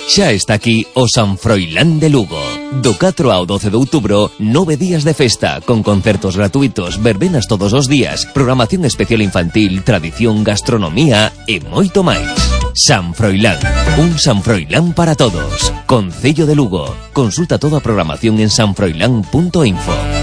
Xa está aquí o San Froilán de Lugo. Do 4 ao 12 de outubro, 9 días de festa, con concertos gratuitos, verbenas todos os días, programación especial infantil, tradición, gastronomía e moito máis. San Froilán, un San Froilán para todos. Concello de Lugo. Consulta toda a programación en sanfroilán.info.